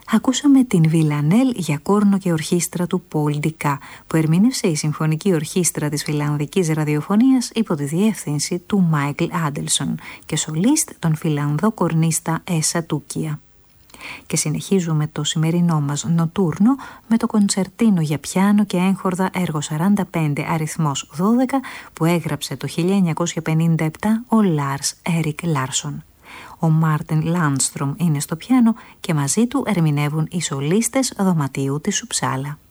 Ακούσαμε την Βιλανέλ για κόρνο και ορχήστρα του Πολ Ντικά, που ερμήνευσε η Συμφωνική Ορχήστρα της Φιλανδικής Ραδιοφωνίας υπό τη διεύθυνση του Μάικλ Άντελσον και σολίστ τον Φιλανδό κορνίστα Έσα Τούκια. Και συνεχίζουμε το σημερινό μας νοτούρνο με το κοντσερτίνο για πιάνο και έγχορδα έργο 45 αριθμός 12 που έγραψε το 1957 ο Λάρς Έρικ Λάρσον. Ο Μάρτιν Λάντστρομ είναι στο πιάνο και μαζί του ερμηνεύουν οι σολίστες δωματίου της Ουψάλα.